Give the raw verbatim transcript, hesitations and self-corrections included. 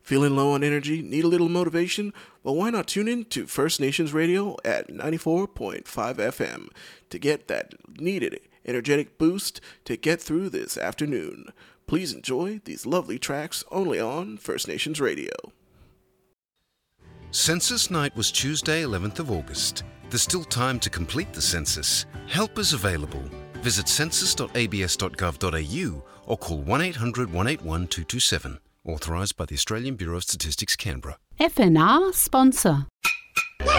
Feeling low on energy? Need a little motivation? Well, why not tune in to First Nations Radio at ninety-four point five F M to get that needed energetic boost to get through this afternoon. Please enjoy these lovely tracks only on First Nations Radio. Census night was Tuesday, eleventh of August. There's still time to complete the census. Help is available. Visit census dot a b s dot gov dot a u or call one eight hundred, one eight one, two two seven. Authorised by the Australian Bureau of Statistics, Canberra. F N R sponsor.